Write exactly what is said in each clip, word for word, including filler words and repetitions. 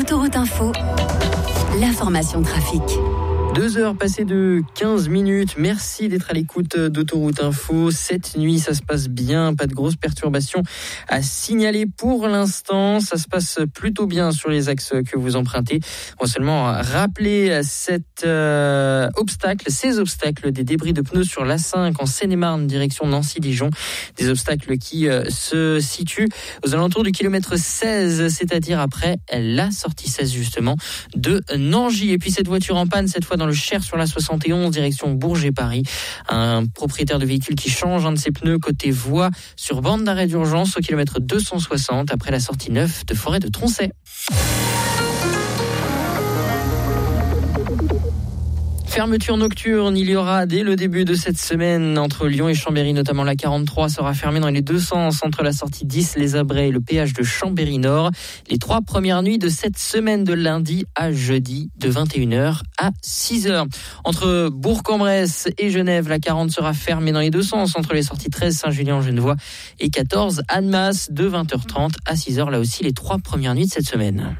Autoroute Info, l'information trafic. Deux heures passées de quinze minutes. Merci d'être à l'écoute d'Autoroute Info. Cette nuit, ça se passe bien. Pas de grosses perturbations à signaler pour l'instant. Ça se passe plutôt bien sur les axes que vous empruntez. On va seulement rappeler cet euh, obstacle, ces obstacles des débris de pneus sur l'A cinq en Seine-et-Marne, direction Nancy-Dijon. Des obstacles qui euh, se situent aux alentours du kilomètre seize, c'est-à-dire après la sortie seize justement de Nangy. Et puis cette voiture en panne, cette fois dans le Cher sur la soixante et onze, direction Bourget-Paris. Un propriétaire de véhicule qui change un de ses pneus côté voie sur bande d'arrêt d'urgence au kilomètre deux cent soixante après la sortie neuf de Forêt de Troncet. Fermeture nocturne, il y aura dès le début de cette semaine entre Lyon et Chambéry, notamment la quarante-trois sera fermée dans les deux sens entre la sortie dix, les Abrets et le péage de Chambéry-Nord. Les trois premières nuits de cette semaine de lundi à jeudi de vingt et une heures à six heures. Entre Bourg-en-Bresse et Genève, la quarante sera fermée dans les deux sens entre les sorties treize, Saint-Julien-en-Genevois et quatorze, Annemasse de vingt heures trente à six heures. Là aussi, les trois premières nuits de cette semaine.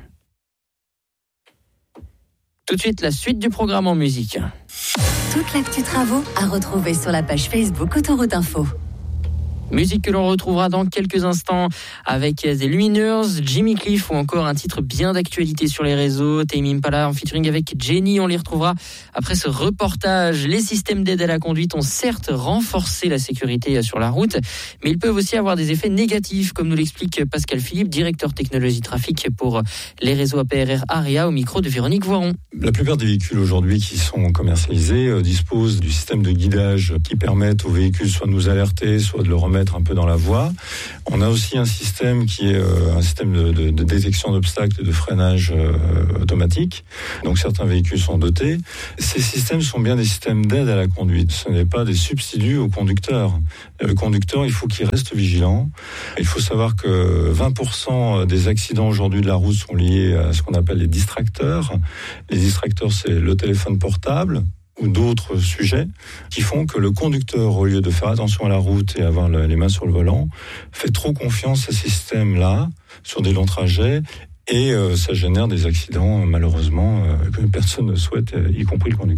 Tout de suite, la suite du programme en musique. Toute l'actu travaux à retrouver sur la page Facebook Autoroute Info. Musique que l'on retrouvera dans quelques instants avec The Lumineers, Jimmy Cliff ou encore un titre bien d'actualité sur les réseaux, Tame Impala en featuring avec Jenny. On les retrouvera après ce reportage. Les systèmes d'aide à la conduite ont certes renforcé la sécurité sur la route, mais ils peuvent aussi avoir des effets négatifs, comme nous l'explique Pascal Philippe, directeur technologie trafic pour les réseaux A P R R AREA, au micro de Véronique Voiron. La plupart des véhicules aujourd'hui qui sont commercialisés euh, disposent du système de guidage qui permettent aux véhicules soit de nous alerter, soit de le remettre un peu dans la voie. On a aussi un système qui est euh, un système de, de, de détection d'obstacles et de freinage euh, automatique. Donc certains véhicules sont dotés. Ces systèmes sont bien des systèmes d'aide à la conduite. Ce n'est pas des substituts au conducteur. Le conducteur, il faut qu'il reste vigilant. Il faut savoir que vingt pour cent des accidents aujourd'hui de la route sont liés à ce qu'on appelle les distracteurs. Les distracteurs, c'est le téléphone portable ou d'autres sujets qui font que le conducteur, au lieu de faire attention à la route et avoir les mains sur le volant, fait trop confiance à ces systèmes-là sur des longs trajets et euh, ça génère des accidents, malheureusement, euh, que personne ne souhaite, y compris le conducteur.